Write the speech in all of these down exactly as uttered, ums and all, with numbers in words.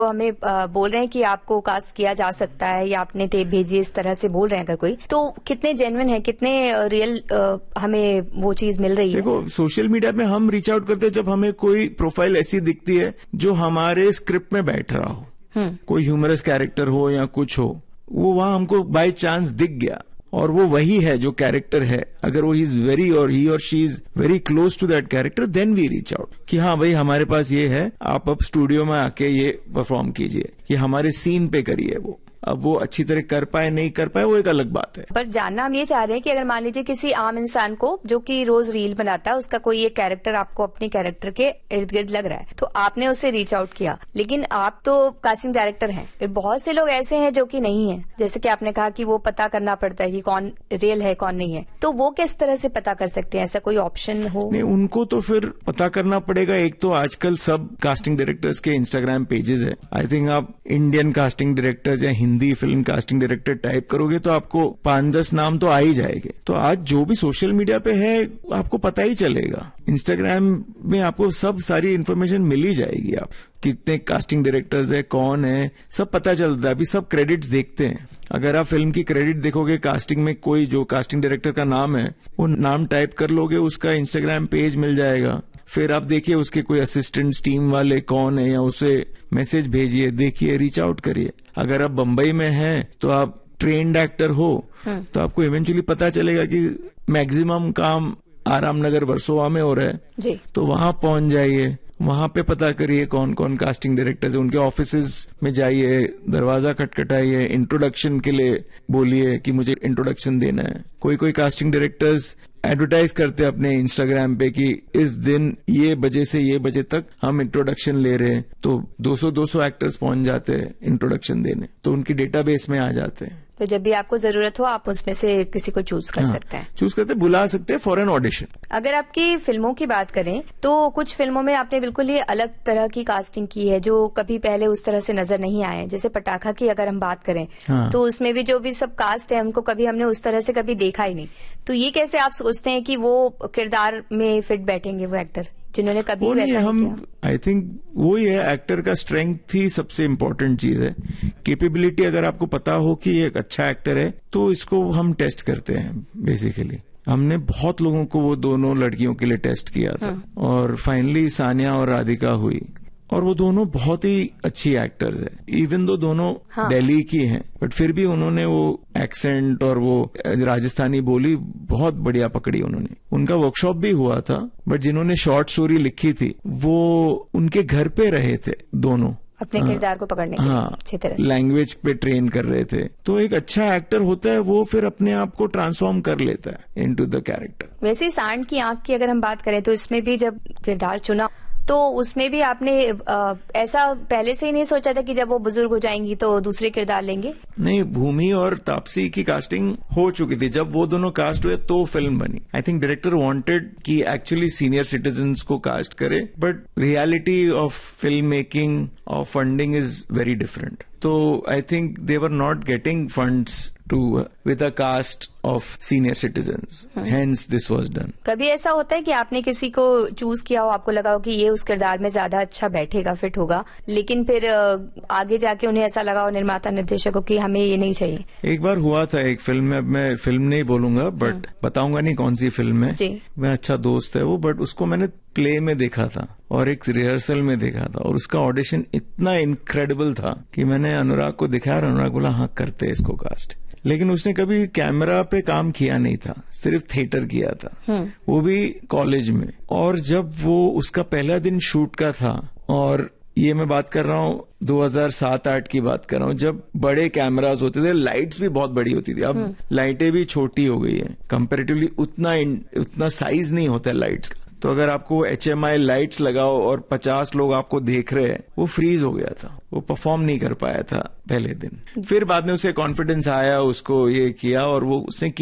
वो हमें बोल रहे हैं कि आपको कास्ट किया जा सकता है या आपने टेप भेजी, इस तरह से बोल रहे हैं अगर कोई, तो कितने जेन्युइन है, कितने रियल हमें वो चीज मिल रही है? देखो, सोशल मीडिया में हम रीच आउट करते हैं जब हमें कोई प्रोफाइल ऐसी दिखती है जो हमारे स्क्रिप्ट में बैठ रहा हो, कोई ह्यूमरस कैरेक्टर हो या कुछ हो, वो वहां हमको बाय चांस दिख गया और वो वही है जो कैरेक्टर है। अगर वो ही इज वेरी और ही और she is very close to that character, then we reach out कि हाँ भाई हमारे पास ये है, आप अब स्टूडियो में आके ये परफॉर्म कीजिए, ये हमारे सीन पे करिए। वो अब वो अच्छी तरह कर पाए नहीं कर पाए वो एक अलग बात है। पर जानना हम ये चाह रहे हैं कि अगर मान लीजिए किसी आम इंसान को जो कि रोज रील बनाता है, उसका कोई एक कैरेक्टर आपको अपने कैरेक्टर के इर्द गिर्द लग रहा है, तो आपने उससे रीच आउट किया, लेकिन आप तो कास्टिंग डायरेक्टर हैं, फिर बहुत से लोग ऐसे हैं जो कि नहीं है, जैसे कि आपने कहा कि वो पता करना पड़ता है कि कौन रियल है कौन नहीं है, तो वो किस तरह से पता कर सकते हैं? ऐसा कोई ऑप्शन हो? नहीं, उनको तो फिर पता करना पड़ेगा। एक तो आजकल सब कास्टिंग डायरेक्टर्स के इंस्टाग्राम पेजेस है। आई थिंक आप इंडियन कास्टिंग डायरेक्टर्स या Hindi film casting director type करोगे तो आपको पांच दस नाम तो आ ही जाएंगे। तो आज जो भी सोशल मीडिया पे है आपको पता ही चलेगा। इंस्टाग्राम में आपको सब सारी इन्फॉर्मेशन मिल ही जाएगी। आप कितने कास्टिंग डायरेक्टर्स है, कौन है, सब पता चलता है। अभी सब क्रेडिट्स देखते हैं। अगर आप फिल्म की क्रेडिट देखोगे, कास्टिंग में कोई जो कास्टिंग डायरेक्टर का नाम है वो नाम टाइप कर लोगे, उसका इंस्टाग्राम पेज मिल जाएगा। फिर आप देखिए उसके कोई असिस्टेंट टीम वाले कौन है, या उसे मैसेज भेजिए, देखिए, रीच आउट करिए। अगर आप बंबई में हैं तो आप ट्रेन्ड एक्टर हो तो आपको इवेंचुअली पता चलेगा कि मैक्सिमम काम आराम नगर वर्सोवा में हो रहा है जी। तो वहां पहुंच जाइए, वहां पे पता करिए कौन कौन कास्टिंग डायरेक्टर्स है, उनके ऑफिसेज में जाइए, दरवाजा खटखटाइए, इंट्रोडक्शन के लिए बोलिए कि मुझे इंट्रोडक्शन देना है। कोई कोई कास्टिंग डायरेक्टर्स एडवर्टाइज करते हैं अपने इंस्टाग्राम पे कि इस दिन ये बजे से ये बजे तक हम इंट्रोडक्शन ले रहे हैं, तो दो सौ दो सौ एक्टर्स पहुंच जाते हैं इंट्रोडक्शन देने, तो उनकी डेटाबेस में आ जाते हैं। तो जब भी आपको जरूरत हो आप उसमें से किसी को चूज कर हाँ, सकते हैं चूज करते बुला सकते हैं फॉर एन ऑडिशन। अगर आपकी फिल्मों की बात करें तो कुछ फिल्मों में आपने बिल्कुल ही अलग तरह की कास्टिंग की है जो कभी पहले उस तरह से नजर नहीं आए। जैसे पटाखा की अगर हम बात करें हाँ। तो उसमें भी जो भी सब कास्ट है उनको कभी हमने उस तरह से कभी देखा ही नहीं। तो ये कैसे आप सोचते हैं कि वो किरदार में फिट बैठेंगे वो एक्टर जिन्होंने कभी वो वैसा हम नहीं किया? आई थिंक वो ही है, एक्टर का स्ट्रेंथ ही सबसे इम्पोर्टेंट चीज है। कैपेबिलिटी अगर आपको पता हो कि ये एक अच्छा एक्टर है तो इसको हम टेस्ट करते हैं। बेसिकली हमने बहुत लोगों को वो दोनों लड़कियों के लिए टेस्ट किया था हाँ। और फाइनली सानिया और राधिका हुई, और वो दोनों बहुत ही अच्छी एक्टर्स है। इवन दो दोनों हाँ। दिल्ली की हैं, बट फिर भी उन्होंने वो एक्सेंट और वो राजस्थानी बोली बहुत बढ़िया पकड़ी उन्होंने। उनका वर्कशॉप भी हुआ था, बट जिन्होंने शॉर्ट स्टोरी लिखी थी वो उनके घर पे रहे थे दोनों, अपने किरदार को पकड़ने के हाँ, अच्छी तरह लैंग्वेज पे ट्रेन कर रहे थे। तो एक अच्छा एक्टर होता है वो फिर अपने आप को ट्रांसफॉर्म कर लेता है इनटू द कैरेक्टर। वैसे सांड की आंख की अगर हम बात करें तो इसमें भी जब किरदार चुना तो उसमें भी आपने आ, ऐसा पहले से ही नहीं सोचा था कि जब वो बुजुर्ग हो जाएंगी तो दूसरे किरदार लेंगे? नहीं, भूमि और तापसी की कास्टिंग हो चुकी थी। जब वो दोनों कास्ट हुए तो फिल्म बनी। आई थिंक डायरेक्टर वांटेड कि एक्चुअली सीनियर सिटीजन्स को कास्ट करे, but reality of film making और फंडिंग इज वेरी डिफरेंट। तो I think they were not getting funds to uh, with a cast of senior citizens. Hence this was done. कभी ऐसा होता है कि आपने किसी को चूज किया हो, आपको लगा हो कि ये उस किरदार में ज्यादा अच्छा बैठेगा, फिट होगा, लेकिन फिर आगे जाके उन्हें ऐसा लगा हो निर्माता निर्देशक को कि हमें ये नहीं चाहिए? एक बार हुआ था एक फिल्म में, मैं फिल्म नहीं बोलूंगा बट बताऊंगा नहीं कौन सी फिल्म है। मैं अच्छा दोस्त है वो, बट उसको मैंने प्ले में देखा था और एक रिहर्सल में देखा था, और उसका ऑडिशन इतना इनक्रेडिबल था कि मैंने अनुराग को दिखाया और अनुराग बोला हाँ करते हैं इसको कास्ट। लेकिन उसने कभी कैमरा पे काम किया नहीं था, सिर्फ थिएटर किया था, वो भी कॉलेज में। और जब वो उसका पहला दिन शूट का था, और ये मैं बात कर रहा हूँ दो हज़ार सात आठ की बात कर रहा हूँ, जब बड़े कैमरास होते थे, लाइट्स भी बहुत बड़ी होती थी। अब लाइटें भी छोटी हो गई है कंपैरेटिवली, उतना उतना साइज नहीं होता है लाइट्स का। तो अगर आपको एच एम आई लाइट्स लगाओ और पचास लोग आपको देख रहे हैं, वो फ्रीज हो गया था, वो परफॉर्म नहीं कर पाया था पहले दिन। फिर बाद में उसे कॉन्फिडेंस आया, उसको ये किया और वो उसने किया।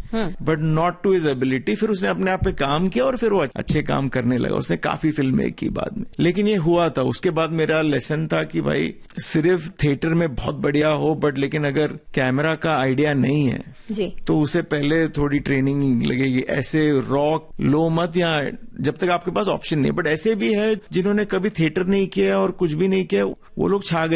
But not to his ability. फिर उसने अपने आप पे काम किया और फिर वो अच्छे काम करने लगा। उसने काफी फिल्में की बाद में, लेकिन ये हुआ था। उसके बाद मेरा लेसन था कि भाई सिर्फ थिएटर में बहुत बढ़िया हो, बट लेकिन अगर कैमरा का आइडिया नहीं है जी, तो उसे पहले थोड़ी ट्रेनिंग लगेगी। ऐसे रॉक लो मत, या जब तक आपके पास ऑप्शन नहीं। बट ऐसे भी है जिन्होंने कभी थिएटर नहीं किया और कुछ भी नहीं किया, वो लोग छा गए